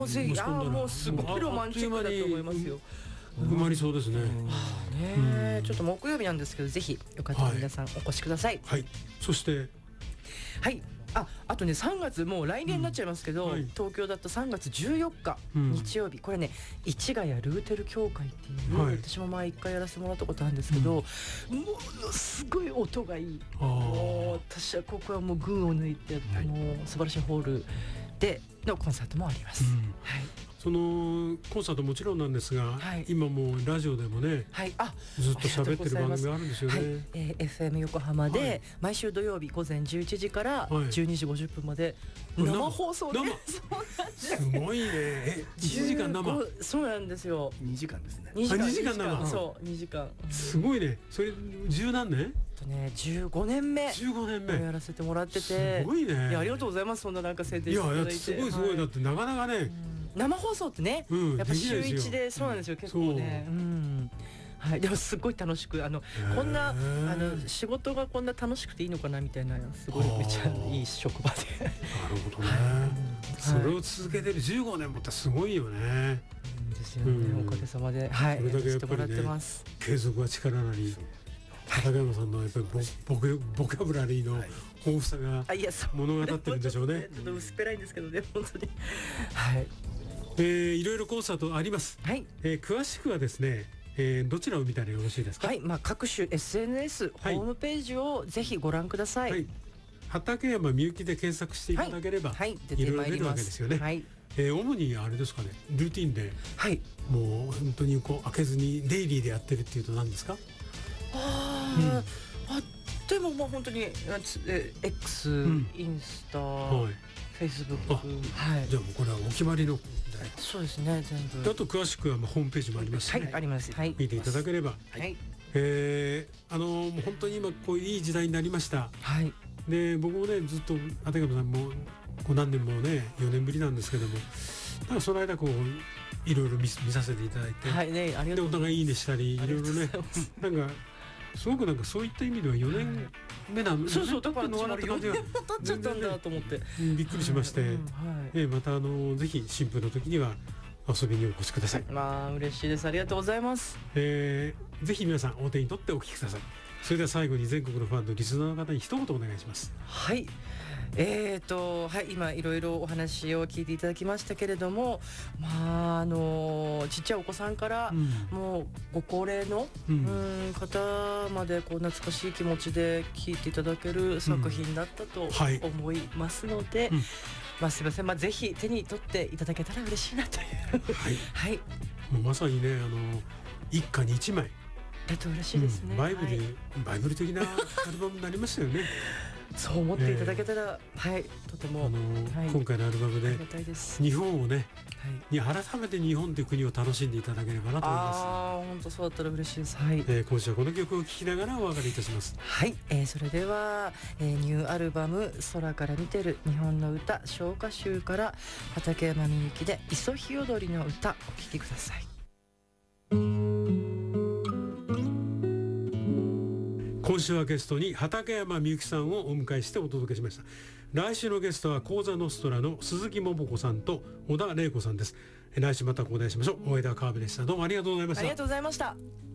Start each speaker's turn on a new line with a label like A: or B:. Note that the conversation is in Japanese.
A: ぜひ、もうすごいロマンチックだと思いますよ。
B: 埋まりそうですね。
A: ちょっと木曜日なんですけど、ぜひよかったら皆さんお越しください。
B: はい。そして
A: あとね、3月もう来年になっちゃいますけど、東京だと3月14日、日曜日、これね、市ヶ谷ルーテル協会っていう、私も1回やらせてもらったことあるんですけど、ものすごい音がいい。もう私はここはもう群を抜いて、もう素晴らしいホールでのコンサートもあります。
B: そのコンサートもちろんなんですが、今もうラジオでもね、ずっと喋ってる番組があるんですよね。
A: FM 横浜で毎週土曜日午前11時から12時50分まで生放送で、
B: すごいね。1時間生。
A: そうなんですよ。
C: 2時間ですね。
A: 2時間生。そう、2時間。
B: すごいね。それ十何年
A: ？15年目やらせてもらってて、
B: すごいね。
A: ありがとうございます。そんななんか宣伝していただいて。
B: すごいすごい。だってなかなかね、
A: 生放送ってね、やっぱ週1で、そうなんですよ、結構ね。でもすごい楽しく、こんな仕事がこんな楽しくていいのかなみたいな、すごいめっちゃいい職場で。
B: なるほどね。それを続けてる15年もってすごいよね。
A: ですよね。おかげさまで、それだけやっぱりね、
B: 継続は力なり。畠山さんのやっぱりボキャブラリーの豊富さが物語ってるんでしょうね。
A: ちょっと薄っぺらいんですけどね、本当に。
B: いろいろコンサートあります。詳しくはですね、どちらを見たらよろしいですか？
A: 各種 SNS、ホームページをぜひご覧ください。
B: 畠山みゆきで検索していただければ、いろいろ出るわけですよね。主にあれですかね、ルーティンで、もう本当にこう開けずにデイリーでやってるっていうと何ですか？
A: でもまあ本当にX、インスタ、Facebook、
B: じゃあもうこれはお決まりの。
A: そうですね、全部。
B: あと詳しくはホームページもありますし、
A: あります。
B: 見ていただければ。もう本当に今こういい時代になりました。で僕もねずっと畠山さんも何年もね4年ぶりなんですけども、なんかその間こういろいろ見させていただいて、でお互いいいねしたりいろいろね、なんかすごくなんかそういった意味では4年目なんですね。
A: そうだから4年も経っちゃったんだと思って
B: びっくりしまして、またぜひ新婦の時には遊びにお越しください。
A: 嬉しいです。ありがとうございます。
B: ぜひ皆さんお手に取ってお聞きください。それでは最後に全国のファンのリスナーの方に一言お願いします。
A: 今いろいろお話を聞いていただきましたけれども、ちっちゃいお子さんからもうご高齢の方までこう懐かしい気持ちで聞いていただける作品だったと思いますので、すいません、ぜひ手に取っていただけたら嬉しいなという。
B: もうまさにね、一家に一枚
A: だと嬉しいですね。
B: バイブル的なアルバムになりましたよね。
A: そう思っていただけたら、とても
B: 今回のアルバムで日本をね、改めて日本という国を楽しんでいただければなと思います。
A: 本当そうだったら嬉しいです。
B: 今週はこの曲を聴きながらお別れいたします。
A: それでは、ニューアルバム空から見てる日本の歌唱歌集から畠山みゆきで磯日踊りの歌お聴きください。
B: 今週はゲストに畠山みゆきさんをお迎えしてお届けしました。来週のゲストはコーザノストラの鈴木桃子さんと小田玲子さんです。来週またお会いしましょう。大枝川辺でした。どうもありがとうございました。
A: ありがとうございました。